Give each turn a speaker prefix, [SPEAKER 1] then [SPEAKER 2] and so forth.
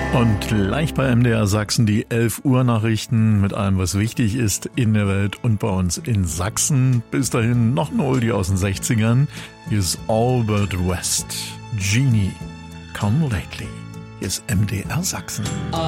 [SPEAKER 1] Und gleich bei MDR Sachsen die 11 Uhr Nachrichten mit allem, was wichtig ist in der Welt und bei uns in Sachsen. Bis dahin noch ein Oldie aus den 60ern. Hier ist Albert West. Genie, come lately. Hier ist MDR Sachsen.